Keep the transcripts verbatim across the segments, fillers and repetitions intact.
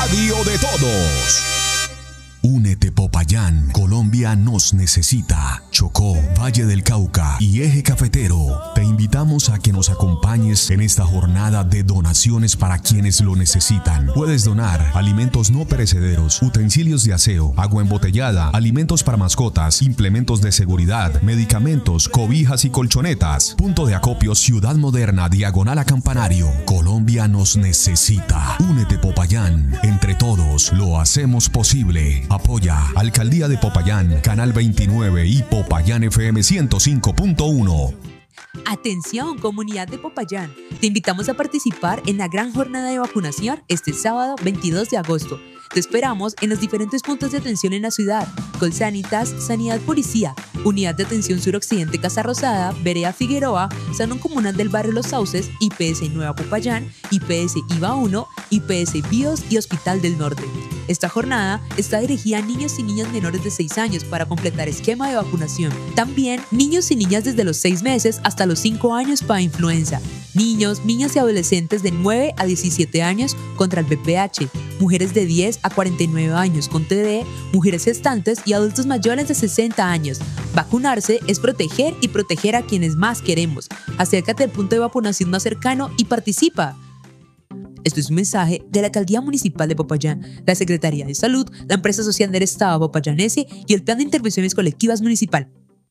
radio de todos. Únete Popayán, Colombia nos necesita. Chocó, Valle del Cauca y Eje Cafetero. Te invitamos a que nos acompañes en esta jornada de donaciones para quienes lo necesitan. Puedes donar alimentos no perecederos, utensilios de aseo, agua embotellada, alimentos para mascotas, implementos de seguridad, medicamentos, cobijas y colchonetas. Punto de acopio Ciudad Moderna, diagonal a Campanario. Colombia nos necesita. Únete Popayán. Entre todos lo hacemos posible. Apoya Alcaldía de Popayán, Canal veintinueve y Popayán F M ciento cinco punto uno. Atención, comunidad de Popayán. Te invitamos a participar en la gran jornada de vacunación este sábado veintidós de agosto. Te esperamos en los diferentes puntos de atención en la ciudad: Colsanitas, Sanidad Policía, Unidad de Atención Suroccidente Casa Rosada, Vereda Figueroa, Salón Comunal del Barrio Los Sauces, I P S Nueva Popayán, I P S I V A uno, I P S BIOS y Hospital del Norte. Esta jornada está dirigida a niños y niñas menores de seis años para completar esquema de vacunación. También niños y niñas desde los seis meses hasta los cinco años para influenza. Niños, niñas y adolescentes de nueve a diecisiete años contra el V P H. Mujeres de diez a cuarenta y nueve años con T D, mujeres gestantes y adultos mayores de sesenta años. Vacunarse es proteger y proteger a quienes más queremos. Acércate al punto de vacunación más cercano y participa. Esto es un mensaje de la Alcaldía Municipal de Popayán, la Secretaría de Salud, la Empresa Social del Estado Popayanense y el Plan de Intervenciones Colectivas Municipal.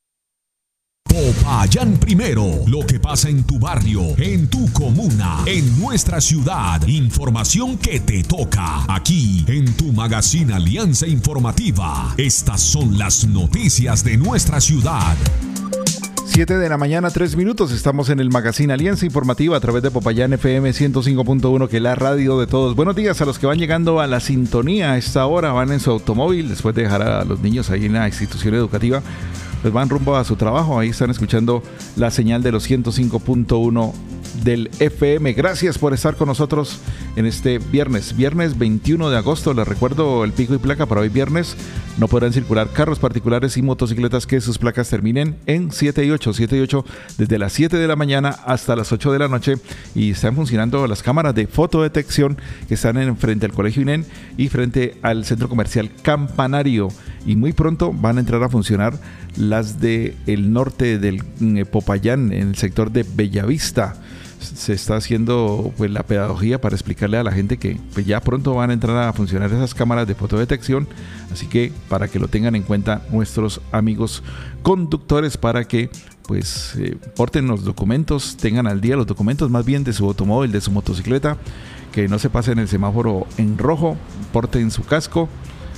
Popayán primero, lo que pasa en tu barrio, en tu comuna, en nuestra ciudad. Información que te toca aquí en tu magazine Alianza Informativa. Estas son las noticias de nuestra ciudad. siete de la mañana, tres minutos. Estamos en el magazine Alianza Informativa a través de Popayán F M ciento cinco punto uno, que es la radio de todos. Buenos días a los que van llegando a la sintonía a esta hora, van en su automóvil después de dejar a los niños ahí en la institución educativa. Pues van rumbo a su trabajo, ahí están escuchando la señal de los ciento cinco punto uno del F M. Gracias por estar con nosotros en este viernes, viernes veintiuno de agosto. Les recuerdo el pico y placa para hoy viernes. No podrán circular carros particulares y motocicletas que sus placas terminen en siete y ocho, siete y ocho desde las siete de la mañana hasta las ocho de la noche, y están funcionando las cámaras de fotodetección que están en frente al Colegio INEN y frente al Centro Comercial Campanario, y muy pronto van a entrar a funcionar las de el norte del eh, Popayán, en el sector de Bellavista. Se está haciendo pues la pedagogía para explicarle a la gente que pues, ya pronto van a entrar a funcionar esas cámaras de fotodetección, así que para que lo tengan en cuenta nuestros amigos conductores, para que pues eh, porten los documentos, tengan al día los documentos más bien de su automóvil, de su motocicleta, que no se pasen el semáforo en rojo, porten su casco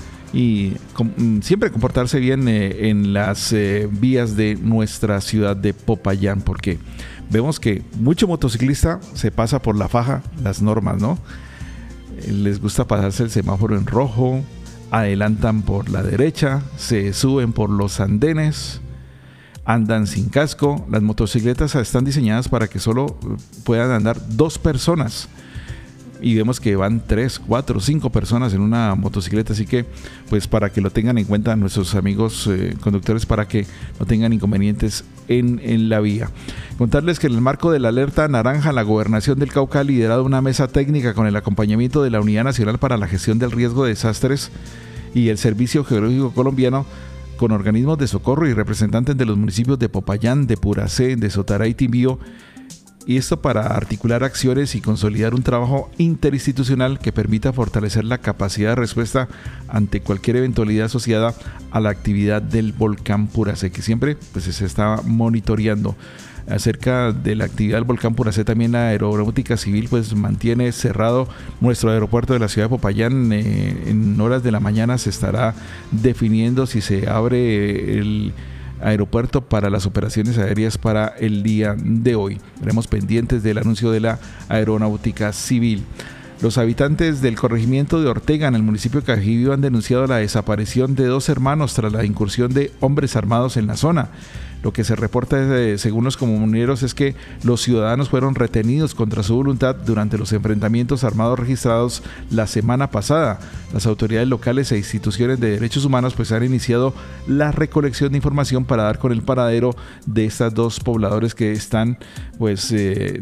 y com- siempre comportarse bien eh, en las eh, vías de nuestra ciudad de Popayán, porque vemos que mucho motociclista se pasa por la faja las normas, ¿no? Les gusta pasarse el semáforo en rojo, adelantan por la derecha, se suben por los andenes, andan sin casco. Las motocicletas están diseñadas para que solo puedan andar dos personas, y vemos que van tres, cuatro, cinco personas en una motocicleta, así que pues para que lo tengan en cuenta nuestros amigos eh, conductores, para que no tengan inconvenientes en, en la vía. Contarles que en el marco de la alerta naranja, la Gobernación del Cauca ha liderado una mesa técnica con el acompañamiento de la Unidad Nacional para la Gestión del Riesgo de Desastres y el Servicio Geológico Colombiano, con organismos de socorro y representantes de los municipios de Popayán, de Puracé, de Sotará y Timbío, y esto para articular acciones y consolidar un trabajo interinstitucional que permita fortalecer la capacidad de respuesta ante cualquier eventualidad asociada a la actividad del volcán Puracé, que siempre pues, se está monitoreando. Acerca de la actividad del volcán Puracé, también la Aeronáutica Civil pues mantiene cerrado nuestro aeropuerto de la ciudad de Popayán. Eh, en horas de la mañana se estará definiendo si se abre el aeropuerto para las operaciones aéreas para el día de hoy. Estaremos pendientes del anuncio de la Aeronáutica Civil. Los habitantes del corregimiento de Ortega, en el municipio de Cajibío, han denunciado la desaparición de dos hermanos tras la incursión de hombres armados en la zona. Lo que se reporta, de, según los comuneros, es que los ciudadanos fueron retenidos contra su voluntad durante los enfrentamientos armados registrados la semana pasada. las autoridades locales e instituciones de derechos humanos pues han iniciado la recolección de información para dar con el paradero de estas dos pobladores que están pues eh,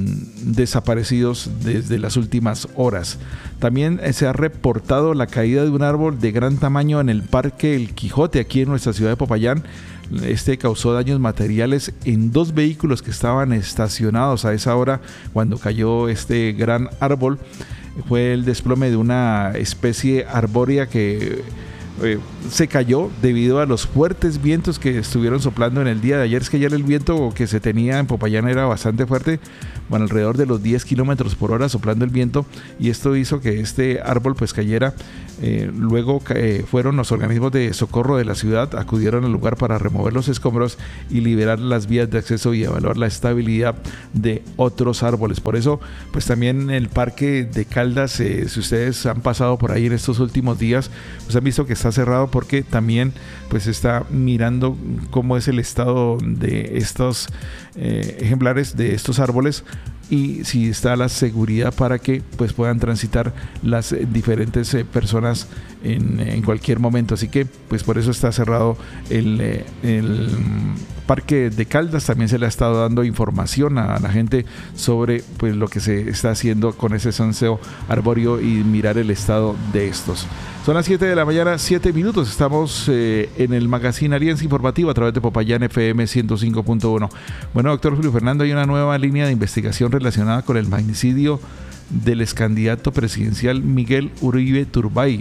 desaparecidos desde las últimas horas. También se ha reportado la caída de un árbol de gran tamaño en el Parque El Quijote, aquí en nuestra ciudad de Popayán. Este causó daños materiales en dos vehículos que estaban estacionados a esa hora cuando cayó este gran árbol. Fue el desplome de una especie arbórea que eh, se cayó debido a los fuertes vientos que estuvieron soplando en el día de ayer. Es que ayer el viento que se tenía en Popayán era bastante fuerte, bueno, alrededor de los diez kilómetros por hora soplando el viento, y esto hizo que este árbol pues cayera. Eh, luego eh, fueron los organismos de socorro de la ciudad, acudieron al lugar para remover los escombros y liberar las vías de acceso y evaluar la estabilidad de otros árboles. Por eso pues también el Parque de Caldas, eh, si ustedes han pasado por ahí en estos últimos días, pues han visto que está cerrado, porque también pues está mirando cómo es el estado de estos eh, ejemplares de estos árboles y si está la seguridad para que pues puedan transitar las eh, diferentes eh, personas en, en cualquier momento. Así que pues por eso está cerrado el, eh, el Parque de Caldas. También se le ha estado dando información a la gente sobre pues lo que se está haciendo con ese sanseo arbóreo y mirar el estado de estos. Son las siete de la mañana, siete minutos. Estamos eh, en el Magazine Alianza Informativo a través de Popayán F M ciento cinco punto uno. Bueno, doctor Julio Fernando, hay una nueva línea de investigación relacionada con el magnicidio del excandidato presidencial Miguel Uribe Turbay.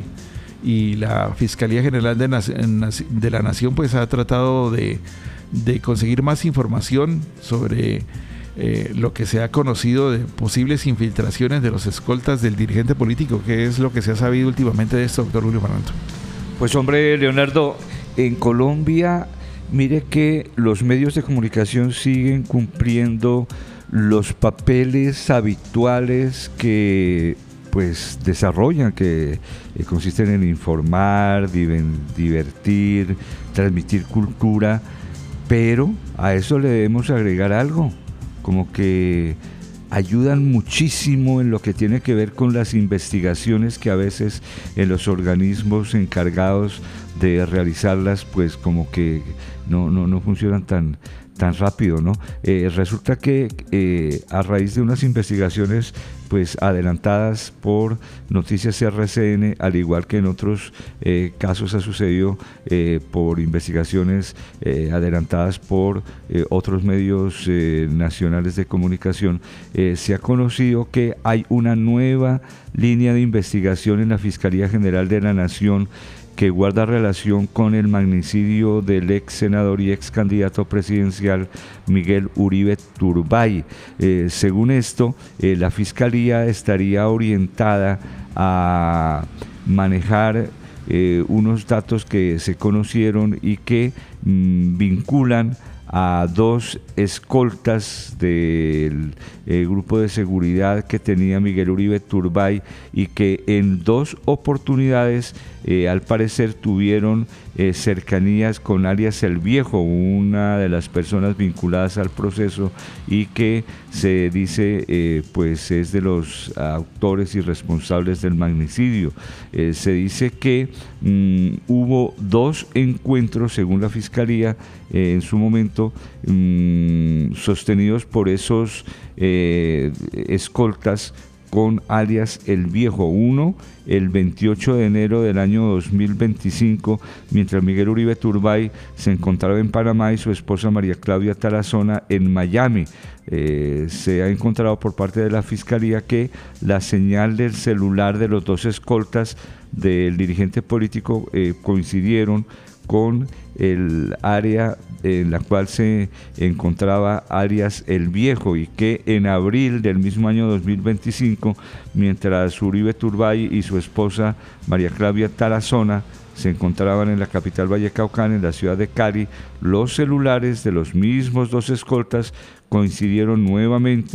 Y la Fiscalía General de, Nac- de la Nación pues ha tratado de, de conseguir más información sobre Eh, lo que se ha conocido de posibles infiltraciones de los escoltas del dirigente político. ¿Qué es lo que se ha sabido últimamente de esto, doctor Julio Fernando? Pues hombre, Leonardo, en Colombia, mire que los medios de comunicación siguen cumpliendo los papeles habituales que pues desarrollan, que eh, consisten en informar, diven, divertir, transmitir cultura, pero a eso le debemos agregar algo, como que ayudan muchísimo en lo que tiene que ver con las investigaciones que a veces en los organismos encargados de realizarlas pues como que no, no, no funcionan tan, tan rápido, ¿no? Eh, resulta que eh, a raíz de unas investigaciones pues adelantadas por Noticias R C N, al igual que en otros eh, casos ha sucedido eh, por investigaciones eh, adelantadas por eh, otros medios eh, nacionales de comunicación, eh, se ha conocido que hay una nueva línea de investigación en la Fiscalía General de la Nación que guarda relación con el magnicidio del ex senador y ex candidato presidencial Miguel Uribe Turbay. Eh, según esto, eh, la Fiscalía estaría orientada a manejar eh, unos datos que se conocieron y que mmm, vinculan a dos escoltas del eh, grupo de seguridad que tenía Miguel Uribe Turbay y que en dos oportunidades eh, al parecer tuvieron eh, cercanías con alias El Viejo, una de las personas vinculadas al proceso y que se dice eh, pues es de los autores y responsables del magnicidio. Eh, se dice que mmm, hubo dos encuentros, según la Fiscalía, eh, en su momento, mmm, sostenidos por esos eh, escoltas con alias El Viejo. Uno el veintiocho de enero del año dos mil veinticinco, mientras Miguel Uribe Turbay se encontraba en Panamá y su esposa María Claudia Tarazona en Miami. Eh, se ha encontrado por parte de la Fiscalía que la señal del celular de los dos escoltas del dirigente político eh, coincidieron con el área en la cual se encontraba alias El Viejo, y que en abril del mismo año dos mil veinticinco, mientras Uribe Turbay y su esposa María Claudia Tarazona se encontraban en la capital vallecaucana, en la ciudad de Cali, los celulares de los mismos dos escoltas coincidieron nuevamente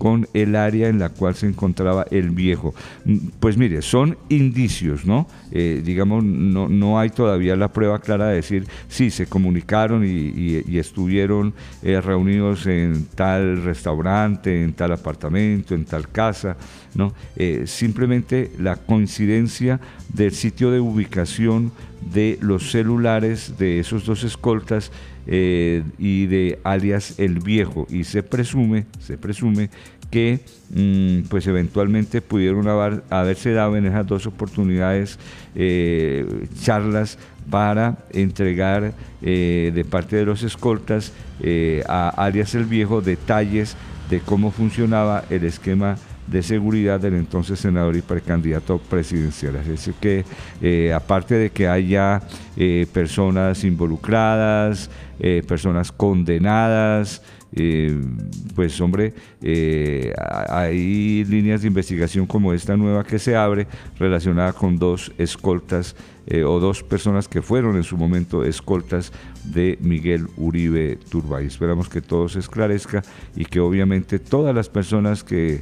con el área en la cual se encontraba el viejo. Pues mire, son indicios, ¿no? Eh, digamos, no, no hay todavía la prueba clara de decir, sí, se comunicaron y, y, y estuvieron eh, reunidos en tal restaurante, en tal apartamento, en tal casa, ¿no? Eh, simplemente la coincidencia del sitio de ubicación de los celulares de esos dos escoltas eh, y de alias El Viejo, y se presume, se presume que mmm, pues eventualmente pudieron haber, haberse dado en esas dos oportunidades eh, charlas para entregar eh, de parte de los escoltas eh, a alias El Viejo detalles de cómo funcionaba el esquema de seguridad del entonces senador y precandidato presidencial. Es decir que eh, aparte de que haya eh, personas involucradas, eh, personas condenadas, eh, pues hombre, eh, hay líneas de investigación como esta nueva que se abre relacionada con dos escoltas eh, o dos personas que fueron en su momento escoltas de Miguel Uribe Turbay. Esperamos que todo se esclarezca y que obviamente todas las personas que